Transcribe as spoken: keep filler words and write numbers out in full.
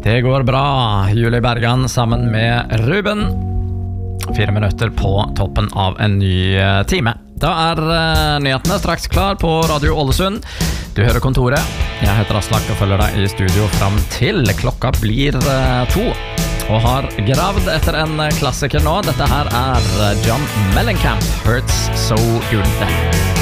Det går bra, Julie Bergan sammen med Ruben. Fire minutter på toppen av en ny time. Da er uh, nyhetene straks klar på Radio Ålesund. Du hører Kontoret. Jeg heter Aslak og følger deg i studio fram til klokka blir uh, to. Og har gravd etter en klassiker nå. Dette her er John Mellencamp, Hurts So Good.